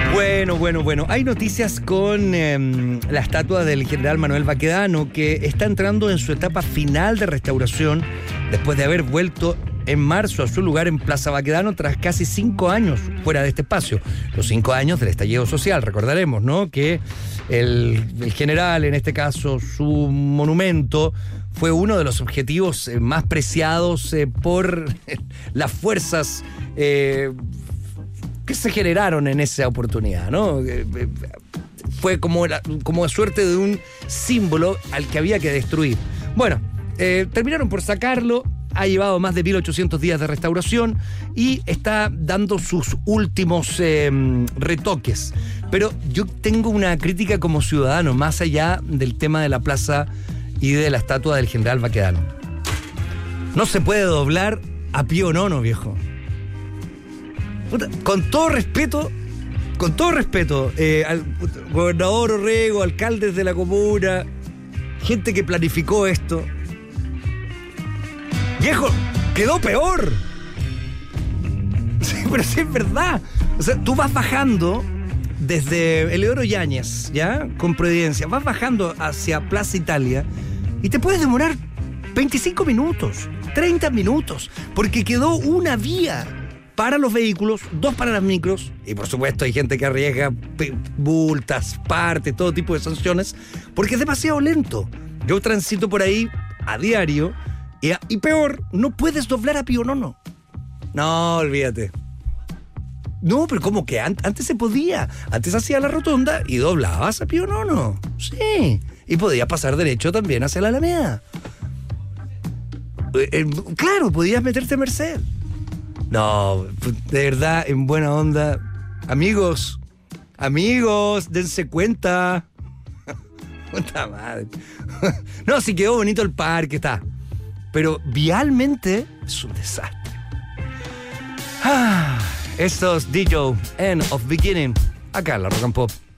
Bueno. Hay noticias con la estatua del general Manuel Baquedano, que está entrando en su etapa final de restauración después de haber vuelto en marzo a su lugar en Plaza Baquedano tras casi 5 años fuera de este espacio. Los 5 años del estallido social, recordaremos, ¿no? Que el general, en este caso, su monumento, fue uno de los objetivos más preciados por las fuerzas que se generaron en esa oportunidad, ¿no? Fue como suerte de un símbolo al que había que destruir. Bueno, terminaron por sacarlo. Ha llevado más de 1.800 días de restauración y está dando sus últimos retoques. Pero yo tengo una crítica como ciudadano, más allá del tema de la plaza y de la estatua del general Baquedano. No se puede doblar a Pío Nono, viejo. Con todo respeto, al gobernador Orrego, alcaldes de la comuna, gente que planificó esto. Viejo, quedó peor. Sí, pero sí es verdad. O sea, tú vas bajando desde Eleodoro Yáñez, ¿ya? Con Providencia, vas bajando hacia Plaza Italia y te puedes demorar 25 minutos, 30 minutos, porque quedó una vía para los vehículos, 2 para las micros, y por supuesto hay gente que arriesga multas, partes, todo tipo de sanciones, porque es demasiado lento. Yo transito por ahí a diario, y peor, no puedes doblar a Pío Nono. No, olvídate. No, pero ¿cómo que? Antes se podía. Antes hacía la rotonda y doblabas a Pío Nono. Sí. Y podías pasar derecho también hacia la Alameda. Claro, podías meterte a Merced. No, de verdad, en buena onda. Amigos, dense cuenta. Puta madre. No, sí quedó bonito el parque, está. Pero vialmente es un desastre. Estos DJ, End of Beginning, acá en la Rock and Pop.